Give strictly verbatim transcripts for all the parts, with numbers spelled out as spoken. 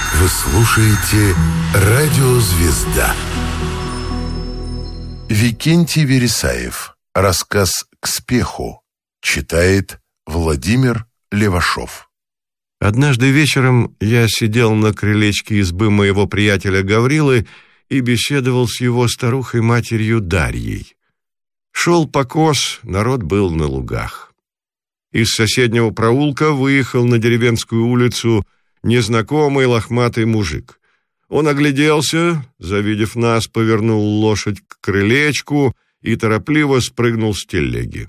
Вы слушаете «Радио Звезда». Викентий Вересаев. Рассказ «К спеху». Читает Владимир Левашов. Однажды вечером я сидел на крылечке избы моего приятеля Гаврилы и беседовал с его старухой-матерью Дарьей. Шел покос, народ был на лугах. Из соседнего проулка выехал на деревенскую улицу незнакомый лохматый мужик. Он огляделся, завидев нас, повернул лошадь к крылечку и торопливо спрыгнул с телеги.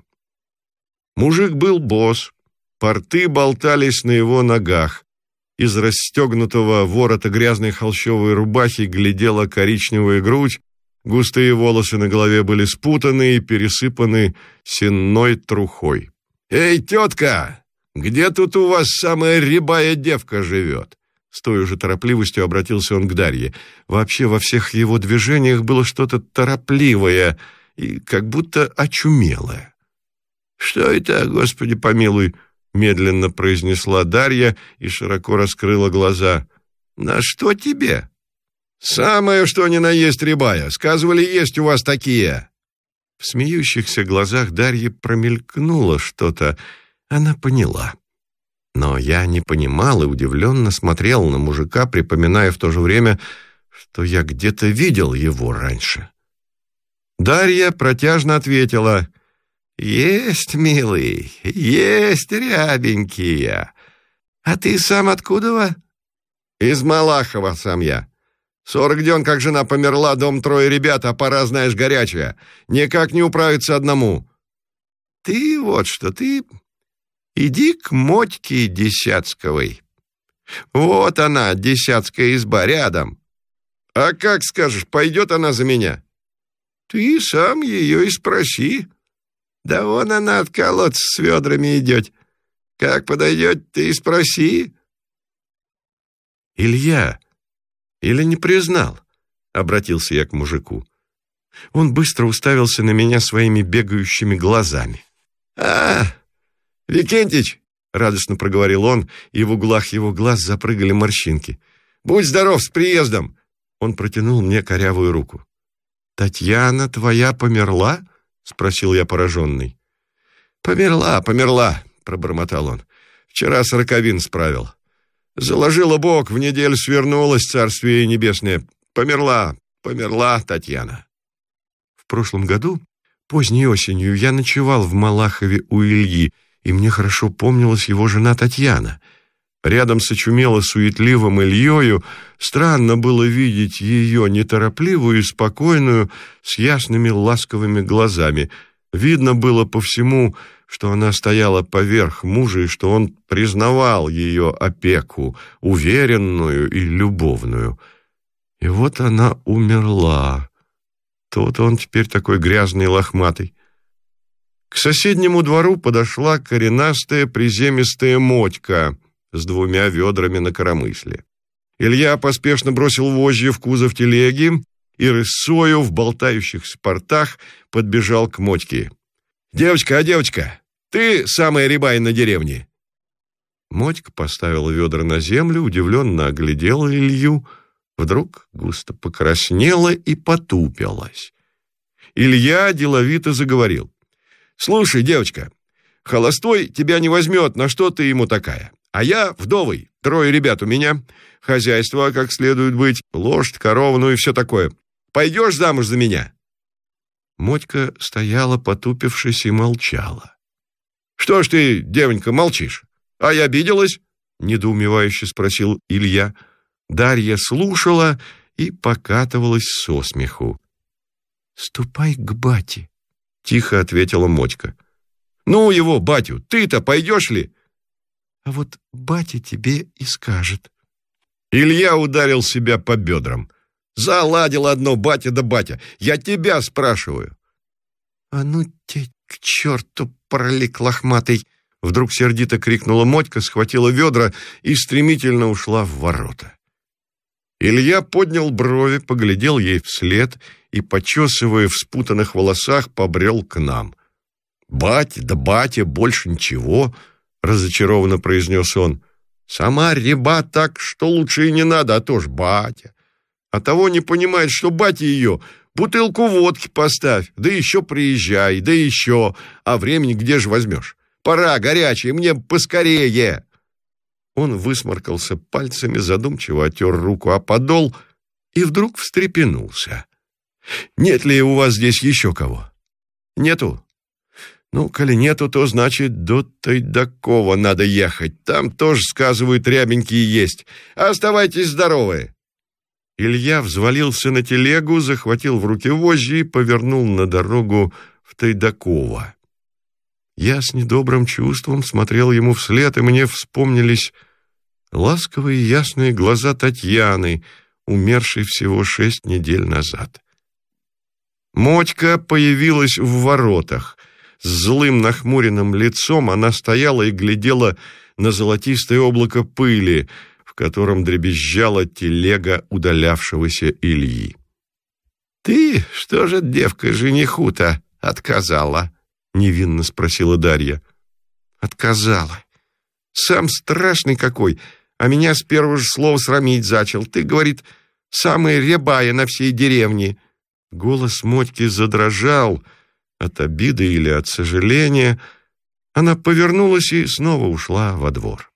Мужик был бос, порты болтались на его ногах. Из расстегнутого ворота грязной холщовой рубахи глядела коричневая грудь, густые волосы на голове были спутаны и пересыпаны сенной трухой. «Эй, тетка! Где тут у вас самая рябая девка живет?» С той же торопливостью обратился он к Дарье. Вообще во всех его движениях было что-то торопливое и как будто очумелое. «Что это, Господи помилуй?» — медленно произнесла Дарья и широко раскрыла глаза. «На что тебе?» «Самое, что ни на есть рябая. Сказывали, есть у вас такие». В смеющихся глазах Дарьи промелькнуло что-то. Она поняла. Но я не понимал и удивленно смотрел на мужика, припоминая в то же время, что я где-то видел его раньше. Дарья протяжно ответила: «Есть, милый, есть рябенькие. А ты сам откуда?» «Из Малахова сам я. Сорок дён, как жена померла, дом трое ребят, а пора, знаешь, горячая. Никак не управиться одному». «Ты вот что, ты... иди к Мотьке Десяцковой. Вот она, Десяцкая изба, рядом. А как скажешь, пойдет она за меня?» «Ты сам ее и спроси. Да вон она от колодца с ведрами идет. Как подойдет, ты и спроси». «Илья, или не признал?» — обратился я к мужику. Он быстро уставился на меня своими бегающими глазами. «А, Викентич!» — радостно проговорил он, и в углах его глаз запрыгали морщинки. «Будь здоров, с приездом!» Он протянул мне корявую руку. «Татьяна твоя померла?» — спросил я пораженный. «Померла, померла!» — пробормотал он. «Вчера сороковин справил. Заложила бок, в неделю свернулась, царствие небесное. Померла, померла Татьяна». В прошлом году, поздней осенью, я ночевал в Малахове у Ильи, и мне хорошо помнилась его жена Татьяна. Рядом с очумело-суетливым Ильёю странно было видеть ее неторопливую и спокойную, с ясными ласковыми глазами. Видно было по всему, что она стояла поверх мужа и что он признавал ее опеку, уверенную и любовную. И вот она умерла. Тот он теперь такой грязный и лохматый. К соседнему двору подошла коренастая приземистая Мотька с двумя ведрами на коромысле. Илья поспешно бросил вожжи в кузов телеги и рысою в болтающихся портах подбежал к Мотьке. «Девочка, а девочка, ты самая рябая на деревне?» Мотька поставила ведра на землю, удивленно оглядела Илью, вдруг густо покраснела и потупилась. Илья деловито заговорил. «Слушай, девочка, холостой тебя не возьмет, на что ты ему такая? А я вдовый, трое ребят у меня, хозяйство как следует быть, лошадь, корова, ну и все такое. Пойдешь замуж за меня?» Мотька стояла, потупившись, и молчала. «Что ж ты, девонька, молчишь? А я обиделась?» — недоумевающе спросил Илья. Дарья слушала и покатывалась со смеху. «Ступай к бате», — тихо ответила Мотька. «Ну его, батю, ты-то пойдешь ли?» «А вот батя тебе и скажет». Илья ударил себя по бедрам. «Заладил одно, батя да батя. Я тебя спрашиваю». «А ну те к черту, пролик лохматый!» Вдруг сердито крикнула Мотька, схватила ведра и стремительно ушла в ворота. Илья поднял брови, поглядел ей вслед и, почесывая в спутанных волосах, побрел к нам. «Батя, да батя, больше ничего», — разочарованно произнес он. Сама реба так, что лучше и не надо, а то ж батя. А того не понимает, что батя ее бутылку водки поставь, да еще приезжай, да еще, а времени где же возьмешь? Пора, горячее, мне поскорее. Он высморкался пальцами, задумчиво отер руку о подол и вдруг встрепенулся. Нет ли у вас здесь еще кого? Нету? Ну, коли нету, то, значит, до Тайдакова надо ехать. Там тоже, сказывают, рябенькие есть. Оставайтесь здоровы. Илья взвалился на телегу, захватил в руки вожжи и повернул на дорогу в Тайдаково. Я с недобрым чувством смотрел ему вслед, и мне вспомнились ласковые ясные глаза Татьяны, умершей всего шесть недель назад. Мотька появилась в воротах. С злым нахмуренным лицом она стояла и глядела на золотистое облако пыли, в котором дребезжала телега удалявшегося Ильи. — Ты что же, девка, жениху-то отказала? — невинно спросила Дарья. — Отказала. Сам страшный какой, а меня с первого же слова срамить зачал. Ты, говорит, самая рябая на всей деревне. Голос Мотьки задрожал от обиды или от сожаления. Она повернулась и снова ушла во двор.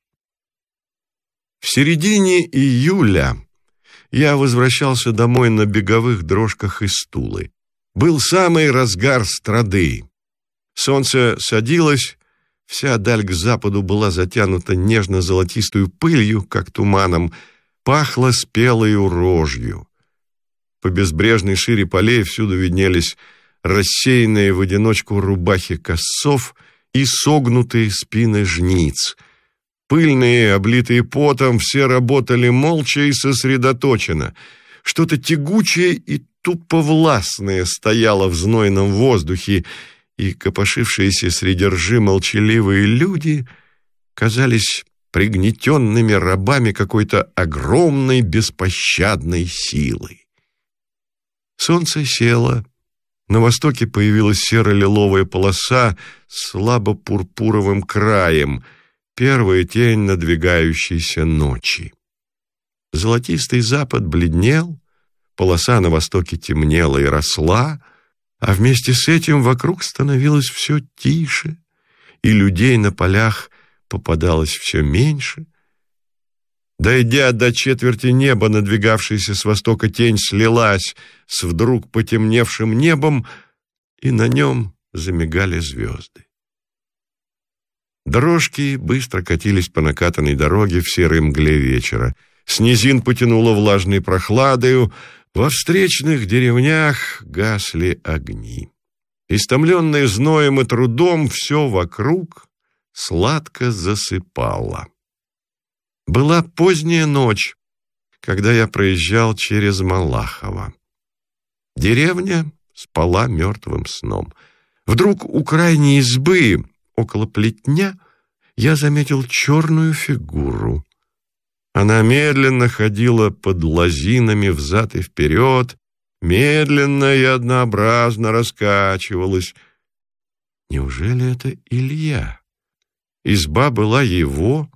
В середине июля я возвращался домой на беговых дрожках из Тулы. Был самый разгар страды. Солнце садилось, вся даль к западу была затянута нежно-золотистую пылью, как туманом, пахло спелою рожью. По безбрежной шире полей всюду виднелись рассеянные в одиночку рубахи косцов и согнутые спины жниц. Пыльные, облитые потом, все работали молча и сосредоточенно. Что-то тягучее и туповластное стояло в знойном воздухе, и копошившиеся среди ржи молчаливые люди казались пригнетенными рабами какой-то огромной беспощадной силы. Солнце село, на востоке появилась серо-лиловая полоса с слабо-пурпуровым краем, первая тень надвигающейся ночи. Золотистый запад бледнел, полоса на востоке темнела и росла, а вместе с этим вокруг становилось все тише, и людей на полях попадалось все меньше. Дойдя до четверти неба, надвигавшаяся с востока тень слилась с вдруг потемневшим небом, и на нем замигали звезды. Дорожки быстро катились по накатанной дороге в серой мгле вечера. С низин потянуло влажной прохладою, во встречных деревнях гасли огни. Истомленное зноем и трудом, все вокруг сладко засыпало. Была поздняя ночь, когда я проезжал через Малахово. Деревня спала мертвым сном. Вдруг у крайней избы, около плетня, я заметил черную фигуру. Она медленно ходила под лозинами взад и вперед, медленно и однообразно раскачивалась. Неужели это Илья? Изба была его,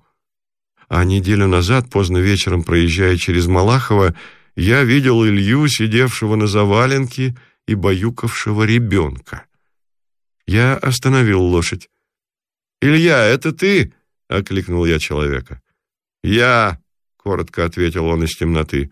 а неделю назад, поздно вечером, проезжая через Малахово, я видел Илью, сидевшего на заваленке и баюкавшего ребенка. Я остановил лошадь. «Илья, это ты?» — окликнул я человека. «Я», — коротко ответил он из темноты.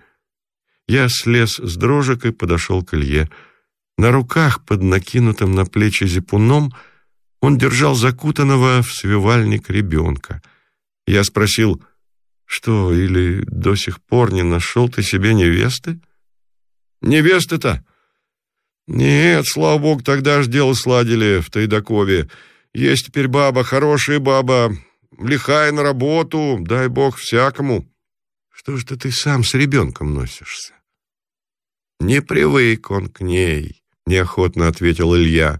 Я слез с дрожек и подошел к Илье. На руках, под накинутым на плечи зипуном, он держал закутанного в свивальник ребенка. Я спросил: «Что, или до сих пор не нашел ты себе невесты?» «Невесты-то? Нет, слава богу, тогда ж дело сладили в Тайдакове. Есть теперь баба, хорошая баба, лихая на работу, дай бог всякому». «Что ж ты сам с ребенком носишься?» «Не привык он к ней», — неохотно ответил Илья.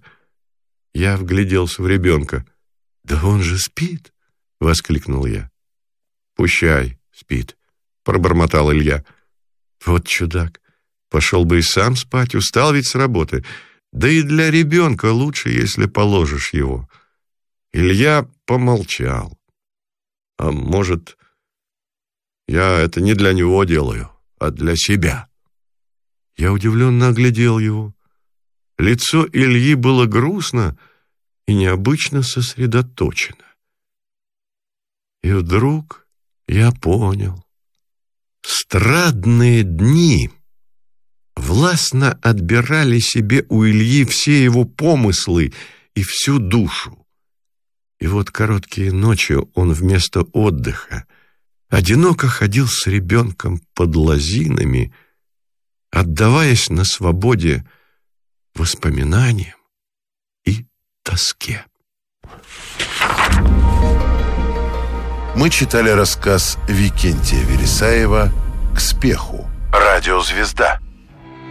Я вгляделся в ребенка. «Да он же спит!» — воскликнул я. «Пущай, спит», — пробормотал Илья. «Вот чудак, пошел бы и сам спать, устал ведь с работы. Да и для ребенка лучше, если положишь его». Илья помолчал. «А может, Я это не для него делаю, а для себя». Я удивленно оглядел его. Лицо Ильи было грустно и необычно сосредоточено. И вдруг я понял. Страдные дни властно отбирали себе у Ильи все его помыслы и всю душу. И вот короткие ночи он вместо отдыха одиноко ходил с ребенком под лозинами, отдаваясь на свободе воспоминаниям и тоске. Мы читали рассказ Викентия Вересаева «К спеху». Радиозвезда.